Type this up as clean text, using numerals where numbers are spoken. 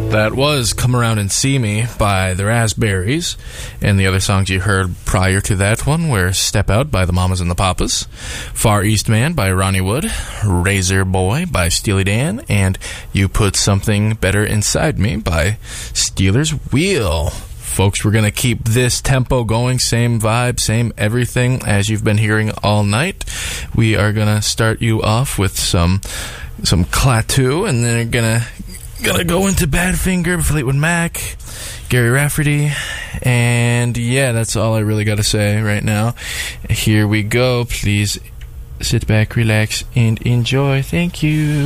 That was Come Around and See Me by the Raspberries, and the other songs you heard prior to that one were Step Out by the Mamas and the Papas, Far East Man by Ronnie Wood, Razor Boy by Steely Dan, and You Put Something Better Inside Me by Steelers Wheel. Folks, we're going to keep this tempo going, same vibe, same everything as you've been hearing all night. We are going to start you off with some Klaatu, and then we're gonna go into Badfinger, Fleetwood Mac, Gary Rafferty, and yeah, that's all I really got to say right now. Here we go. Please sit back, relax, and enjoy. Thank you.